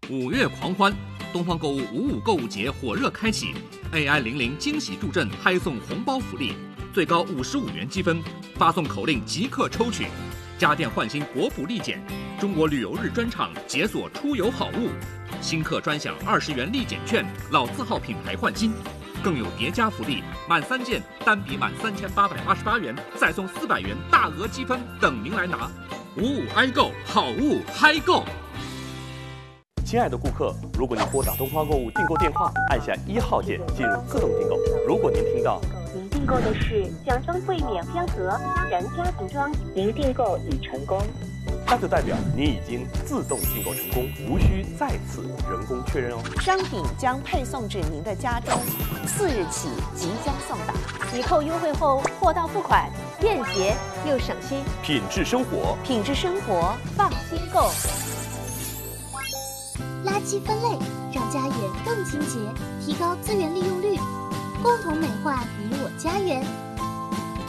5月狂欢，东方购物55购物节火热开启 ，AI00惊喜助阵嗨送红包福利，最高55元积分，发送口令即刻抽取。家电换新国补立减，中国旅游日专场解锁出游好物，新客专享20元立减券，老字号品牌换新。更有叠加福利，满3件单笔满3888元，再送400元大额积分等您来拿。55i购，好物嗨购。 亲爱的顾客，如果您拨打东方购物订购电话，按下1号键进入自动订购。如果您听到您订购的是奖双倍免标盒然家服装，您订购已成功， 那就代表您已经自动订购成功，无需再次人工确认哦。 商品将配送至您的家中，4日起即将送达。 抵扣优惠后，货到付款，便捷又省心。 品质生活， 品质生活， 放心购。 垃圾分类让家园更清洁，提高资源利用率，共同美化你我家园。